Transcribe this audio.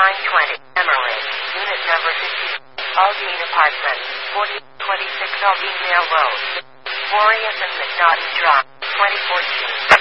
920, Emerald, unit number 50, Aldine Apartments, 4026 Aldine Mill Road, Warriors and McNaughton Drive, 2014.